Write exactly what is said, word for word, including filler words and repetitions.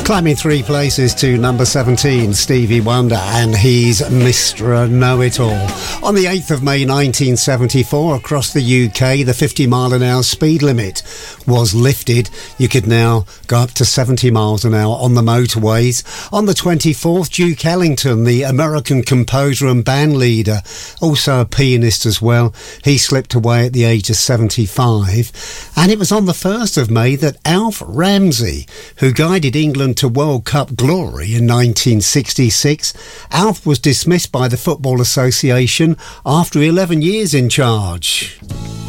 Climbing three places to number seventeen, Stevie Wonder, and he's Mister Know-It-All. On the eighth of May nineteen seventy-four, across the U K, the fifty mile an hour speed limit was lifted. You could now go up to seventy miles an hour on the motorways. On the twenty-fourth, Duke Ellington, the American composer and band leader, also a pianist as well, he slipped away at the age of seventy-five. And it was on the first of May that Alf Ramsey, who guided England to World Cup glory in nineteen sixty-six, Alf was dismissed by the Football Association after eleven years in charge.